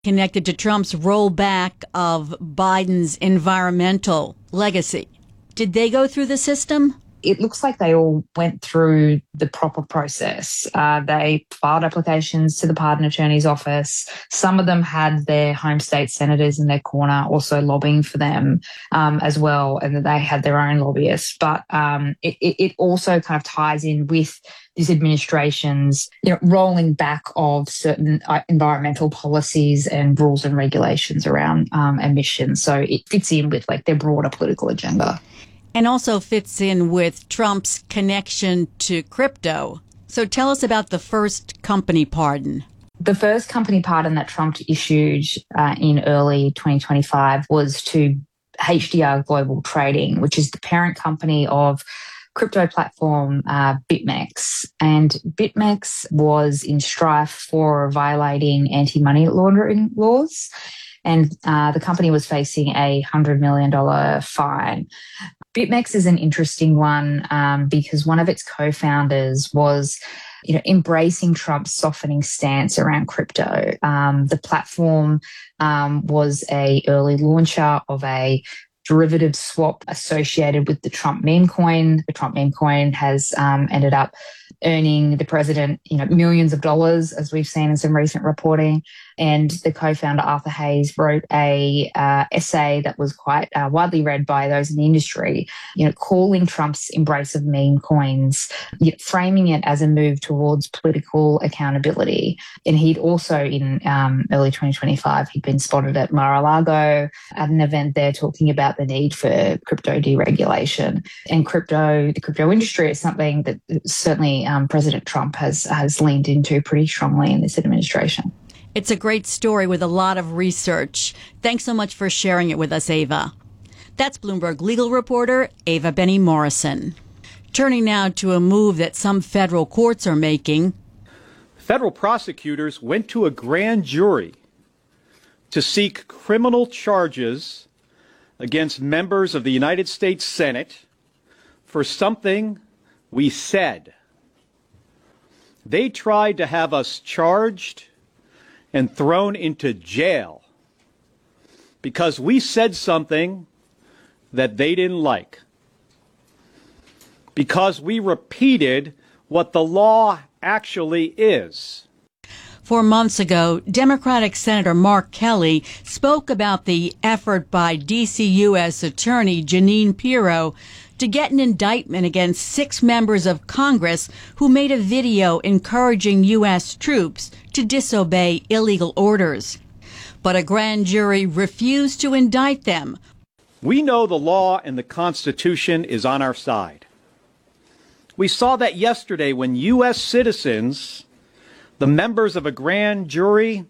connected to Trump's rollback of Biden's environmental legacy. Did they go through the system? It looks like they all went through the proper process. They filed applications to the pardon attorney's office. Some of them had their home state senators in their corner also lobbying for them as well, and they had their own lobbyists. But it also kind of ties in with this administration's rolling back of certain environmental policies and rules and regulations around emissions. So it fits in with like their broader political agenda. And also fits in with Trump's connection to crypto. So tell us about the first company pardon. The first company pardon that Trump issued in early 2025 was to HDR Global Trading, which is the parent company of crypto platform BitMEX. And BitMEX was in strife for violating anti-money laundering laws. And the company was facing a $100 million fine. BitMEX is an interesting one because one of its co-founders was, embracing Trump's softening stance around crypto. The platform was a early launcher of a derivative swap associated with the Trump meme coin. The Trump meme coin has ended up earning the president, millions of dollars, as we've seen in some recent reporting. And the co-founder, Arthur Hayes, wrote a essay that was quite widely read by those in the industry, calling Trump's embrace of meme coins, framing it as a move towards political accountability. And he'd also, in early 2025, he'd been spotted at Mar-a-Lago at an event there talking about the need for crypto deregulation. And the crypto industry is something that certainly President Trump has leaned into pretty strongly in this administration. It's a great story with a lot of research. Thanks so much for sharing it with us, Ava. That's Bloomberg legal reporter Ava Benny Morrison. Turning now to a move that some federal courts are making. Federal prosecutors went to a grand jury to seek criminal charges against members of the United States Senate for something we said. They tried to have us charged and thrown into jail because we said something that they didn't like, because we repeated what the law actually is. 4 months ago, Democratic Senator Mark Kelly spoke about the effort by D.C. U.S. Attorney Jeanine Pirro to get an indictment against 6 members of Congress who made a video encouraging U.S. troops to disobey illegal orders. But a grand jury refused to indict them. We know the law and the Constitution is on our side. We saw that yesterday when U.S. citizens, the members of a grand jury,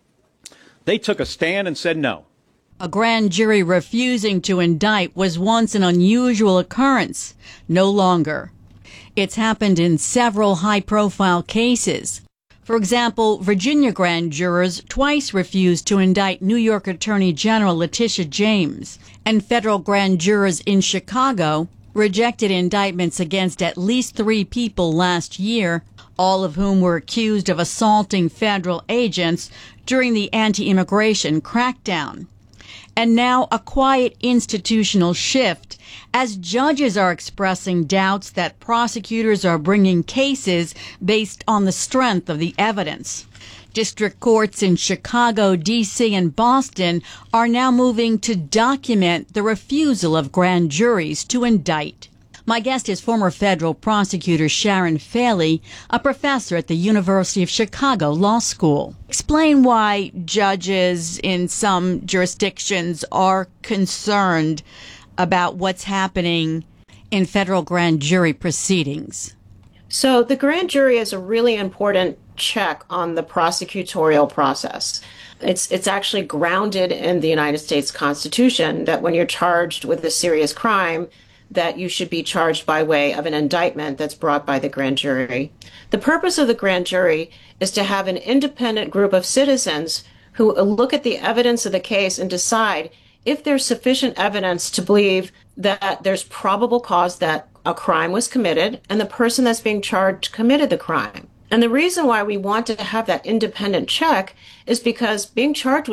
they took a stand and said no. A grand jury refusing to indict was once an unusual occurrence, no longer. It's happened in several high-profile cases. For example, Virginia grand jurors twice refused to indict New York Attorney General Letitia James, and federal grand jurors in Chicago rejected indictments against at least 3 people last year, all of whom were accused of assaulting federal agents during the anti-immigration crackdown. And now a quiet institutional shift as judges are expressing doubts that prosecutors are bringing cases based on the strength of the evidence. District courts in Chicago, D.C., and Boston are now moving to document the refusal of grand juries to indict. My guest is former federal prosecutor Sharon Faley, a professor at the University of Chicago Law School. Explain why judges in some jurisdictions are concerned about what's happening in federal grand jury proceedings. So the grand jury is a really important check on the prosecutorial process. It's actually grounded in the United States Constitution that when you're charged with a serious crime, that you should be charged by way of an indictment that's brought by the grand jury. The purpose of the grand jury is to have an independent group of citizens who look at the evidence of the case and decide if there's sufficient evidence to believe that there's probable cause that a crime was committed and the person that's being charged committed the crime. And the reason why we want to have that independent check is because being charged